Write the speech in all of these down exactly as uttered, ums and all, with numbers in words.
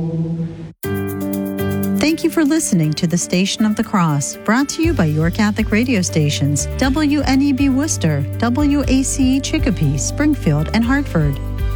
Thank you for listening to the Station of the Cross, brought to you by your Catholic radio stations, W N E B Worcester, W A C E Chicopee, Springfield, and Hartford.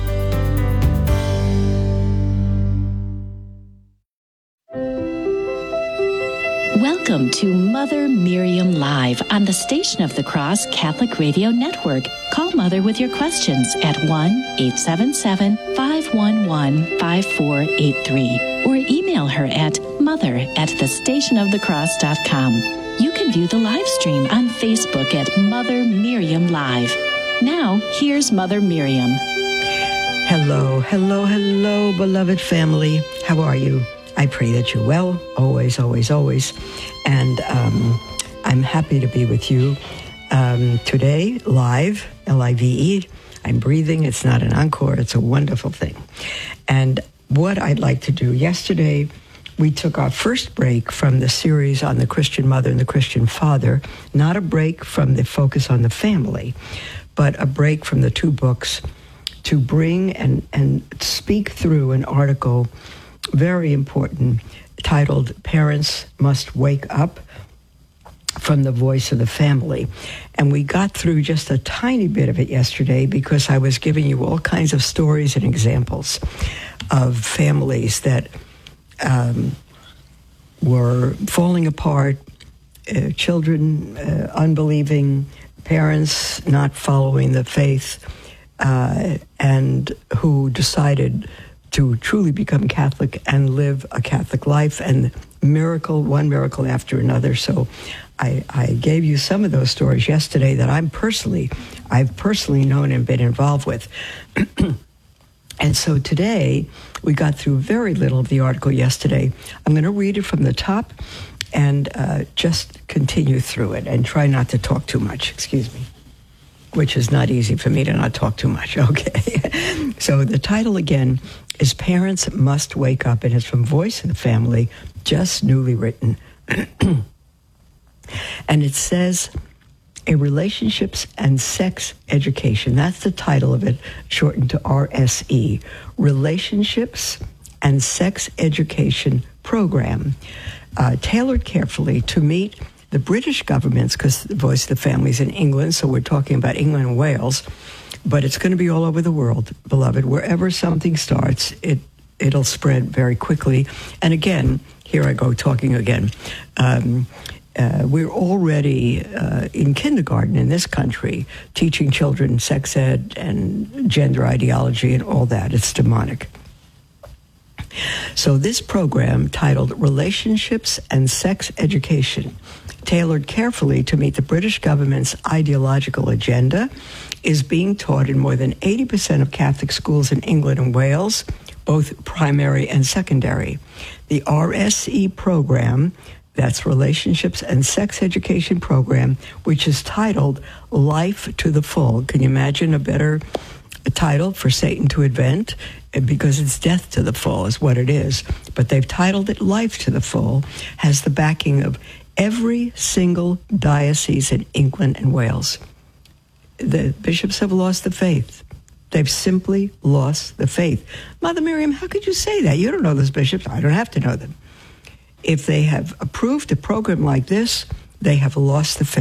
Welcome to Mother Miriam Live on the Station of the Cross Catholic Radio Network. Call Mother with your questions at one eight seven seven, five one one, five four eight three or email her at mother at the station of the cross dot com. You can view the live stream on Facebook at Mother Miriam Live. Now, here's Mother Miriam. Hello, hello, hello, beloved family. How are you? I pray that you're well, always, always, always. And um, I'm happy to be with you um, today, live, L I V E. I'm breathing. It's not an encore. It's a wonderful thing. And what I'd like to do, yesterday, we took our first break from the series on the Christian mother and the Christian father, not a break from the focus on the family, but a break from the two books to bring and, and speak through an article, very important, titled Parents Must Wake Up, from the Voice of the Family. And we got through just a tiny bit of it yesterday because I was giving you all kinds of stories and examples of families that um, were falling apart, uh, children uh, unbelieving, parents not following the faith, uh, and who decided to truly become Catholic and live a Catholic life, and miracle, one miracle after another. So I, I gave you some of those stories yesterday that I'm personally, I've personally known and been involved with. And so today, we got through very little of the article yesterday. I'm going to read it from the top and uh, just continue through it and try not to talk too much, excuse me, which is not easy for me to not talk too much, okay? So the title again is Parents Must Wake Up, and it's from Voice of the Family, just newly written. And it says, A Relationships and Sex Education. That's the title of it, shortened to R S E, Relationships and Sex Education Program, uh, tailored carefully to meet the British government's, because the Voice of the Family is in England, so we're talking about England and Wales, but it's going to be all over the world, beloved. Wherever something starts, it, it'll spread very quickly. And again, here I go talking again. Um, uh, we're already uh, in kindergarten in this country teaching children sex ed and gender ideology and all that. It's demonic. So this program, titled Relationships and Sex Education, tailored carefully to meet the British government's ideological agenda, is being taught in more than eighty percent of Catholic schools in England and Wales, both primary and secondary. The R S E program, that's Relationships and Sex Education Program, which is titled Life to the Full. Can you imagine a better title for Satan to invent? Because it's death to the full is what it is. But they've titled it Life to the Full, has the backing of every single diocese in England and Wales. The bishops have lost the faith. They've simply lost the faith. Mother Miriam, how could you say that? You don't know those bishops. I don't have to know them. If they have approved a program like this, they have lost the faith.